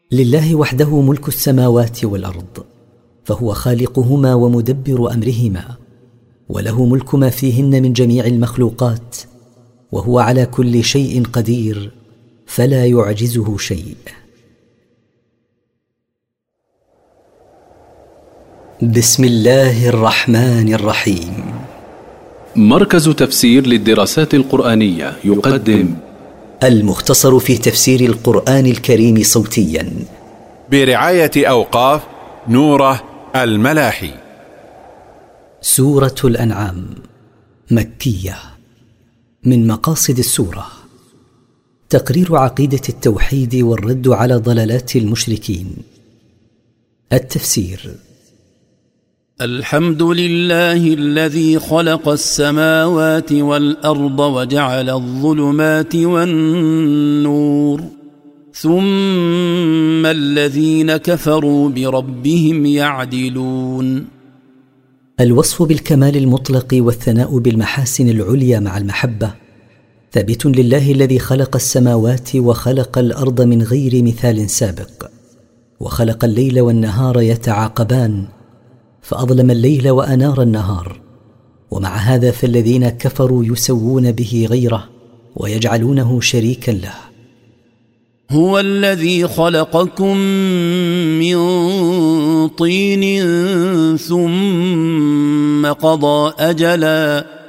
لله وحده ملك السماوات والأرض، فهو خالقهما ومدبر أمرهما، وله ملك ما فيهن من جميع المخلوقات، وهو على كل شيء قدير، فلا يعجزه شيء. بسم الله الرحمن الرحيم. مركز تفسير للدراسات القرآنية يقدم المختصر في تفسير القرآن الكريم صوتيا برعاية أوقاف نوره الملاحي. سورة الأنعام مكية. من مقاصد السورة تقرير عقيدة التوحيد والرد على ضلالات المشركين. التفسير: الحمد لله الذي خلق السماوات والأرض وجعل الظلمات والنور، ثم الذين كفروا بربهم يعدلون. الوصف بالكمال المطلق والثناء بالمحاسن العليا مع المحبة ثابت لله الذي خلق السماوات وخلق الأرض من غير مثال سابق، وخلق الليل والنهار يتعاقبان، فأظلم الليل وأنار النهار، ومع هذا فالذين كفروا يسوون به غيره ويجعلونه شريكا له. هو الذي خلقكم من طين ثم قضى أجلاً